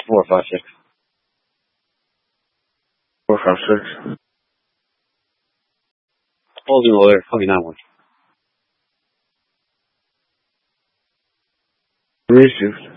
4, 5, 6. 4, 5, 6. Closing lawyer, 29 1. Received.